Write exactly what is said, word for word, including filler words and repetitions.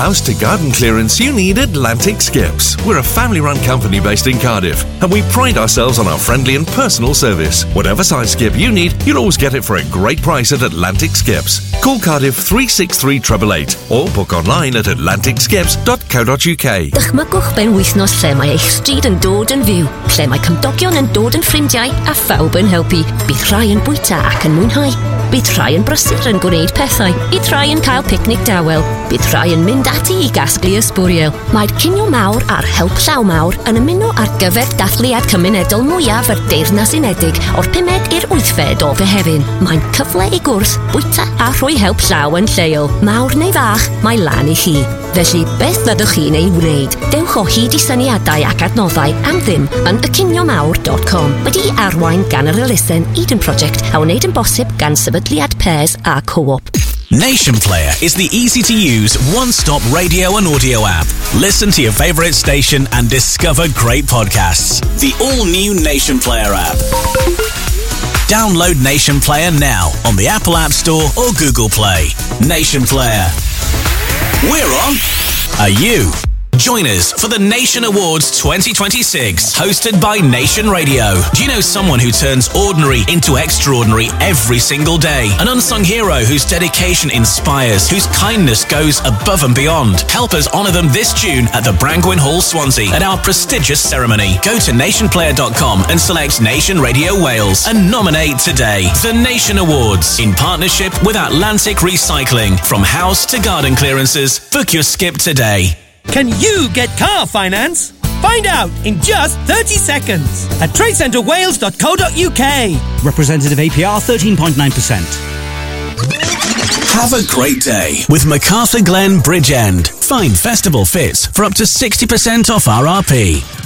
house to garden clearance, you need Atlantic Skips. We're a family-run company based in Cardiff, and we pride ourselves on our friendly and personal service. Whatever size skip you need, you'll always get it for a great price at Atlantic Skips. Call Cardiff three six three eight eight eight or book online at atlantic skips dot co dot uk. Dychmygwch ben wythnos lle mae eich stryd yn dod yn fyw, lle mae cymdogion yn dod yn ffrindiau a phawb yn helpu. Bydd rhai yn bwyta ac yn mwynhau. Bydd rhai yn brysur yn gwneud pethau. Bydd rhai yn cael picnic dawel. Bydd rhai yn mynd ati i gasglu ysbwriel. Mae'r cinio mawr a'r help llaw mawr yn ymuno ar gyfer dathliad cymunedol mwyaf yr Deyrnas Unedig o'r pumed i'r wythfed o Fehefin. Mae'n cyfle i gwrs, bwyta a rhoi help llaw yn lleol. Mawr neu fach, mae lan i chi. Felly, beth fyddwch chi'n ei wneud? Dewch o hyd i syniadau ac adnoddau am ddim yn y cinio mawr dot com. Wedi arwain gan yr elusen Eden Project a wneud yn bosib gan sefydliad Pairs a Co-op. Nation Player is the easy-to-use, one-stop radio and audio app. Listen to your favourite station and discover great podcasts. The all-new Nation Player app. Download Nation Player now on the Apple App Store or Google Play. Nation Player. We're on. Are you? Join us for the Nation Awards twenty twenty-six, hosted by Nation Radio. Do you know someone who turns ordinary into extraordinary every single day? An unsung hero whose dedication inspires, whose kindness goes above and beyond. Help us honour them this June at the Brangwyn Hall, Swansea, at our prestigious ceremony. Go to nation player dot com and select Nation Radio Wales and nominate today. The Nation Awards, in partnership with Atlantic Recycling. From house to garden clearances, book your skip today. Can you get car finance? Find out in just thirty seconds at trade centre wales dot co dot uk. Representative A P R thirteen point nine percent. Have a great day with MacArthur Glen Bridgend. Find festival fits for up to sixty percent off R R P.